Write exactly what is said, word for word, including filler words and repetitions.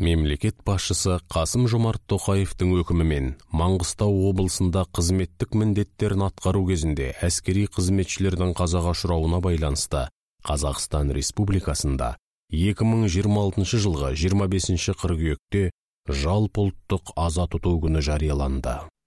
Мемлекет басшысы Қасым-Жомарт Тоқаевтың өкімімен Маңғыстау облысында қызметтік міндеттерін атқару кезінде әскери қызметшілердің қазаға ұшырауына байланысты Қазақстан Республикасында екі мың жиырма алтыншы жылғы жиырма бесінші қыркүйекте жалпыұлттық аза тұту күні жарияланды.